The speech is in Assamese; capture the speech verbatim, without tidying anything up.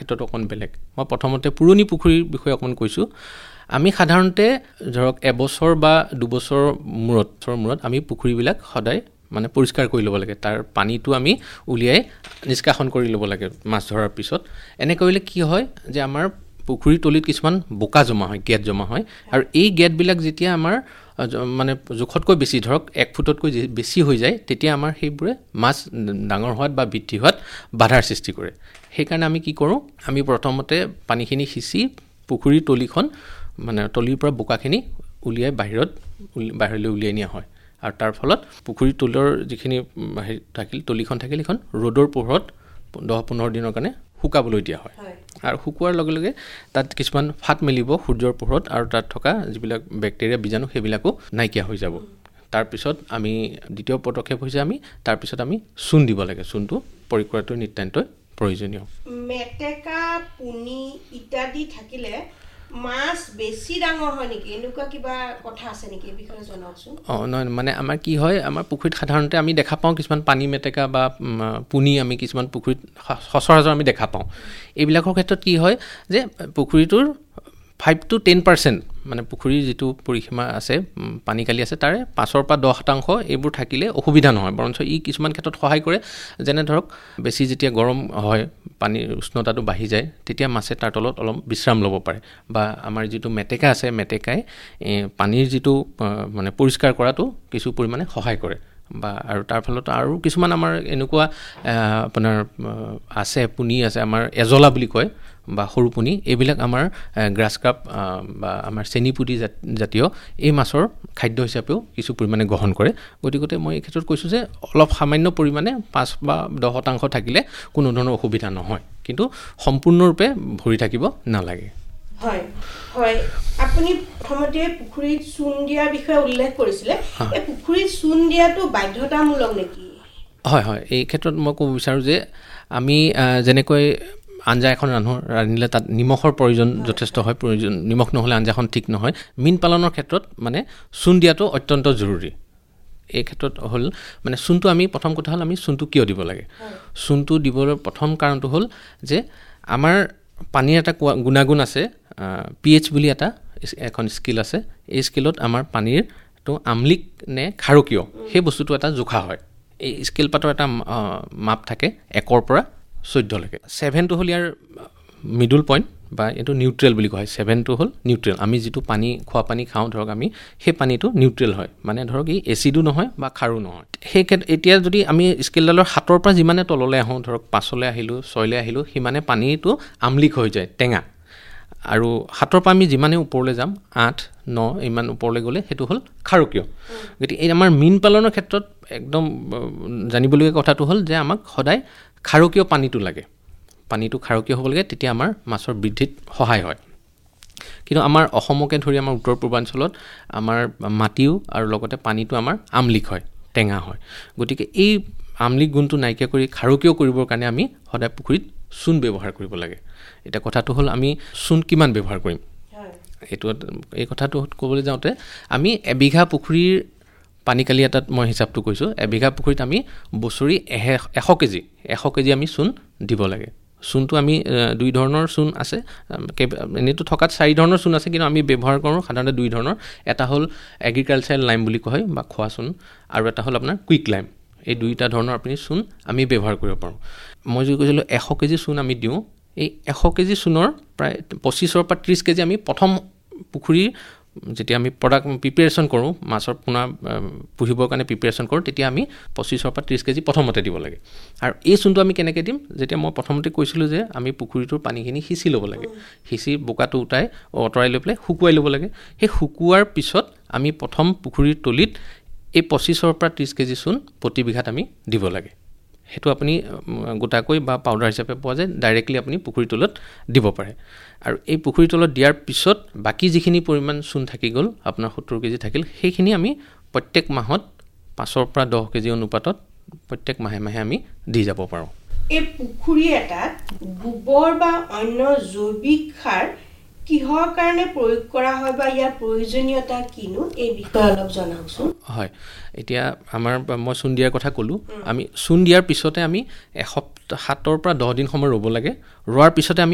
ক্ষেত্ৰত অকণ বেলেগ মই প্ৰথমতে পুৰণি পুখুৰীৰ বিষয়ে অকণ কৈছোঁ আমি সাধাৰণতে ধৰক এবছৰ বা দুবছৰ মূৰত মূৰত আমি পুখুৰীবিলাক সদায় মানে পৰিষ্কাৰ কৰি ল'ব লাগে তাৰ পানীটো আমি উলিয়াই নিষ্কাশন কৰি ল'ব লাগে মাছ ধৰাৰ পিছত এনে কৰিলে কি হয় যে আমাৰ পুখুৰীৰ তলিত কিছুমান বোকা জমা হয় গেট জমা হয় আৰু এই গেটবিলাক যেতিয়া আমাৰ মানে জোখতকৈ বেছি ধৰক এক ফুটতকৈ বেছি হৈ যায় তেতিয়া আমাৰ সেইবোৰে মাছ ডাঙৰ হোৱাত বা বৃদ্ধি হোৱাত বাধাৰ সৃষ্টি কৰে সেইকাৰণে আমি কি কৰোঁ আমি প্ৰথমতে পানীখিনি সিঁচি পুখুৰীৰ তলিখন মানে তলিৰ পৰা বোকাখিনি উলিয়াই বাহিৰত বাহিৰলৈ উলিয়াই নিয়া হয় আৰু তাৰ ফলত পুখুৰীৰ তলৰ যিখিনি থাকিল তলিখন থাকিল এখন ৰ'দৰ পোহৰত দহ পোন্ধৰ দিনৰ কাৰণে শুকাবলৈ দিয়া হয় আৰু শুকুৱাৰ লগে লগে তাত কিছুমান ফাট মেলিব সূৰ্যৰ পোহৰত আৰু তাত থকা যিবিলাক বেক্টেৰিয়া বীজাণু সেইবিলাকো নাইকিয়া হৈ যাব তাৰপিছত আমি দ্বিতীয় পদক্ষেপ হৈছে আমি তাৰপিছত আমি চূণ দিব লাগে চূণটো প্ৰয়োগ কৰাটো নিতান্তই প্ৰয়োজনীয় মেটেকা পুনি ইত্যাদি থাকিলে মাছ বেছি ডাঙৰ হয় নেকি এনেকুৱা কিবা কথা আছে নেকি এই বিষয়ে জনাওকচোন অঁ নহয় মানে আমাৰ কি হয় আমাৰ পুখুৰীত সাধাৰণতে আমি দেখা পাওঁ কিছুমান পানী মেটেকা বা পুনি আমি কিছুমান পুখুৰীত সচৰাচৰ আমি দেখা পাওঁ এইবিলাকৰ ক্ষেত্ৰত কি হয় যে পুখুৰীটোৰ ফাইভ টু টেন পাৰ্চেণ্ট মানে পুখুৰীৰ যিটো পৰিসীমা আছে পানীকালি আছে তাৰে পাঁচৰ পৰা দহ শতাংশ এইবোৰ থাকিলে অসুবিধা নহয় বৰঞ্চ ই কিছুমান ক্ষেত্ৰত সহায় কৰে যেনে ধৰক বেছি যেতিয়া গৰম হয় পানীৰ উষ্ণতাটো বাঢ়ি যায় তেতিয়া মাছে তাৰ তলত অলপ বিশ্ৰাম ল'ব পাৰে বা আমাৰ যিটো মেটেকা আছে মেটেকাই পানীৰ যিটো মানে পৰিষ্কাৰ কৰাটো কিছু পৰিমাণে সহায় কৰে বা আৰু তাৰ ফলত আৰু কিছুমান আমাৰ এনেকুৱা আপোনাৰ আছে পুনি আছে আমাৰ এজলা বুলি কয় বা সৰু পুনি এইবিলাক আমাৰ গ্ৰাছ কাপ বা আমাৰ চেনিপুটি জাতীয় এই মাছৰ খাদ্য হিচাপেও কিছু পৰিমাণে গ্ৰহণ কৰে গতিকে মই এই ক্ষেত্ৰত কৈছোঁ যে অলপ সামান্য পৰিমাণে পাঁচ বা দহ শতাংশ থাকিলে কোনো ধৰণৰ অসুবিধা নহয় কিন্তু সম্পূৰ্ণৰূপে ভৰি থাকিব নালাগে হয় হয় আপুনি প্ৰথমতে পুখুৰীত চূণ দিয়াৰ বিষয়ে উল্লেখ কৰিছিলে এই পুখুৰীত চূণ দিয়াটো বাধ্যতামূলক নেকি হয় হয় এই ক্ষেত্ৰত মই ক'ব বিচাৰোঁ যে আমি যেনেকৈ আঞ্জা এখন ৰান্ধো ৰান্ধিলে তাত নিমখৰ প্ৰয়োজন যথেষ্ট হয় প্ৰয়োজন নিমখ নহ'লে আঞ্জাখন ঠিক নহয় মীন পালনৰ ক্ষেত্ৰত মানে চূণ দিয়াটো অত্যন্ত জৰুৰী এই ক্ষেত্ৰত হ'ল মানে চূণটো আমি প্ৰথম কথা হ'ল আমি চূণটো কিয় দিব লাগে চূণটো দিবৰ প্ৰথম কাৰণটো হ'ল যে আমাৰ পানীৰ এটা গুণাগুণ আছে পি এইচ বুলি এটা এখন স্কেল আছে এই স্কেলত আমাৰ পানীৰটো আমলিক নে খাৰকীয় সেই বস্তুটো এটা জোখা হয় এই স্কেল পাতৰ এটা মাপ থাকে একৰ পৰা চৈধ্যলৈকে ছেভেনটো হ'ল ইয়াৰ মিডল পইণ্ট বা এইটো নিউট্ৰেল বুলি কোৱা হয় ছেভেনটো হ'ল নিউট্ৰেল আমি যিটো পানী খোৱা পানী খাওঁ ধৰক আমি সেই পানীটো নিউট্ৰেল হয় মানে ধৰক ই এচিডো নহয় বা খাৰো নহয় সেই এতিয়া যদি আমি স্কেলডালৰ সাতৰ পৰা যিমানে তললৈ আহোঁ ধৰক পাঁচলৈ আহিলোঁ ছয়লৈ আহিলোঁ সিমানে পানীটো আমলিক হৈ যায় টেঙা আৰু সাতৰ পৰা আমি যিমানে ওপৰলৈ যাম আঠ ন ইমান ওপৰলৈ গ'লে সেইটো হ'ল খাৰকীয় গতিকে এই আমাৰ মীন পালনৰ ক্ষেত্ৰত একদম জানিবলগীয়া কথাটো হ'ল যে আমাক সদায় খাৰকীয় পানীটো লাগে পানীটো খাৰকীয় হ'ব লাগে তেতিয়া আমাৰ মাছৰ বৃদ্ধিত সহায় হয় কিন্তু আমাৰ অসমকে ধৰি আমাৰ উত্তৰ পূৰ্বাঞ্চলত আমাৰ মাটিও আৰু লগতে পানীটো আমাৰ আমলিক হয় টেঙা হয় গতিকে এই আমলিক গুণটো নাইকিয়া কৰি খাৰকীয় কৰিবৰ কাৰণে আমি সদায় পুখুৰীত চূণ ব্যৱহাৰ কৰিব লাগে এটা কথাটো হ'ল আমি চূণ কিমান ব্যৱহাৰ কৰিম এইটো এই কথাটো ক'বলৈ যাওঁতে আমি এবিঘা পুখুৰীৰ পানীকালি এটাত মই হিচাপটো কৈছোঁ এবিঘা পুখুৰীত আমি বছৰি এশ কেজি এশ কেজি আমি চূণ দিব লাগে চূণটো আমি দুই ধৰণৰ চূণ আছে এনেইতো থকাত চাৰি ধৰণৰ চূণ আছে কিন্তু আমি ব্যৱহাৰ কৰোঁ সাধাৰণতে দুই ধৰণৰ এটা হ'ল এগ্ৰিকালচাৰেল লাইম বুলি কোৱা হয় বা খোৱা চূণ আৰু এটা হ'ল আপোনাৰ কুইক লাইম এই দুইটা ধৰণৰ আপুনি চূণ আমি ব্যৱহাৰ কৰিব পাৰোঁ মই যদি কৈছিলোঁ এশ কেজি চূণ আমি দিওঁ এই এশ কেজি চূণৰ প্ৰায় পঁচিছৰ পৰা ত্ৰিছ কেজি আমি প্ৰথম পুখুৰীৰ যেতিয়া আমি প্ৰডাক্ট প্ৰিপেৰেশ্যন কৰোঁ মাছৰ পোনা পুহিবৰ কাৰণে প্ৰিপেৰেশ্যন কৰোঁ তেতিয়া আমি পঁচিছৰ পৰা ত্ৰিছ কেজি প্ৰথমতে দিব লাগে আৰু এই চূণটো আমি কেনেকৈ দিম যেতিয়া মই প্ৰথমতে কৈছিলোঁ যে আমি পুখুৰীটোৰ পানীখিনি সিঁচি ল'ব লাগে সিঁচি বোকাটো উঠাই আঁতৰাই লৈ পেলাই শুকুৱাই ল'ব লাগে সেই শুকুৱাৰ পিছত আমি প্ৰথম পুখুৰীৰ তলিত এই পঁচিছৰ পৰা ত্ৰিছ কেজি চূণ প্ৰতি বিঘাত আমি দিব লাগে সেইটো আপুনি গোটাকৈ বা পাউডাৰ হিচাপে পোৱা যায় ডাইৰেক্টলি আপুনি পুখুৰীৰ তলত দিব পাৰে আৰু এই পুখুৰীৰ তলত দিয়াৰ পিছত বাকী যিখিনি পৰিমাণ চূণ থাকি গ'ল আপোনাৰ সত্তৰ কেজি থাকিল সেইখিনি আমি প্ৰত্যেক মাহত পাঁচৰ পৰা দহ কেজি অনুপাতত প্ৰত্যেক মাহে মাহে আমি দি যাব পাৰোঁ এই পুখুৰী এটাত গোবৰ বা অন্য জৈৱিক সাৰ কিহৰ কাৰণে প্ৰয়োগ কৰা হয় বা ইয়াৰ প্ৰয়োজনীয়তা কিনো এই বিষয়ে অলপ জনাওকচোন হয় এতিয়া আমাৰ মই চূণ দিয়াৰ কথা ক'লোঁ আমি চূণ দিয়াৰ পিছতে আমি এসপ্তাহ সাতৰ পৰা দহ দিন সময় ৰ'ব লাগে ৰোৱাৰ পিছতে আমি